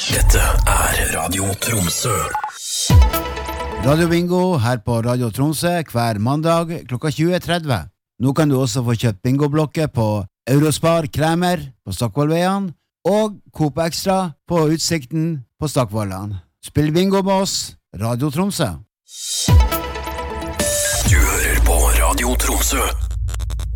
Dette Radio Tromsø. Radio Bingo her på Radio Tromsø hver mandag klokka 20:30. Nå kan du også få kjøpt bingoblokker på Eurospar Kremer på Stockvollveien og Coop Extra på Utsikten på Stockvollan. Spill bingo med oss, Radio Tromsø. Du hører på Radio Tromsø.